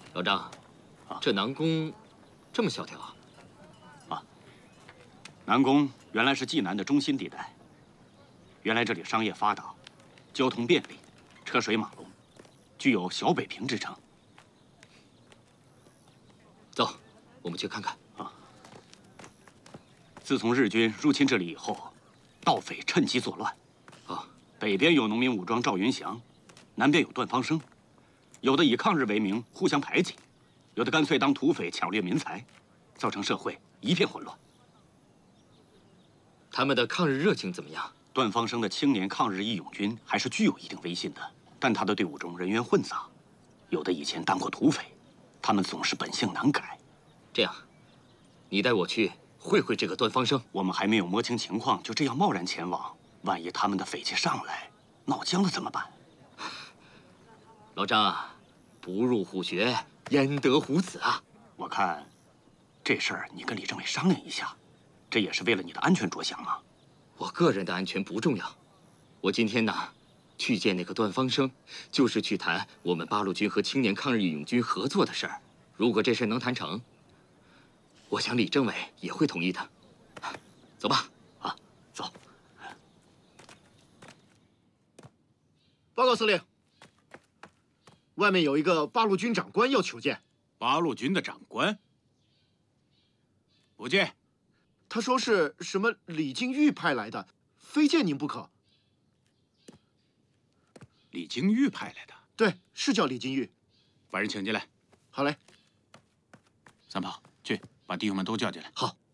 老张，这南宫这么萧条啊？ 南宫原来是济南的中心地带，原来这里商业发达，交通便利，车水马龙，具有小北平之称。 走，我们去看看。 啊！自从日军入侵这里以后，盗匪趁机作乱。啊，北边有农民武装赵云祥，南边有段方生，有的以抗日为名互相排挤，有的干脆当土匪抢掠民财，造成社会一片混乱。 他们的抗日热情怎么样？ 段方生的青年抗日义勇军还是具有一定威信的，但他的队伍中人员混杂，有的以前当过土匪，他们总是本性难改。 这样，你带我去会会这个段方生。 我们还没有摸清情况，就这样贸然前往，万一他们的匪气上来，闹僵了怎么办？ 老张啊，不入虎穴，焉得虎子啊！ 我看，这事儿你跟李政委商量一下，这也是为了你的安全着想嘛。 我个人的安全不重要，我今天呢，去见那个段方生，就是去谈我们八路军和青年抗日义勇军合作的事儿。如果这事能谈成，我想李政委也会同意的。走吧， 啊，走。 报告司令，外面有一个八路军长官要求见。 八路军的长官？不见。 他说是什么李金玉派来的，非见您不可。 李金玉派来的？ 对，是叫李金玉。 把人请进来。 好嘞。 三炮，去把弟兄们都叫进来。 好。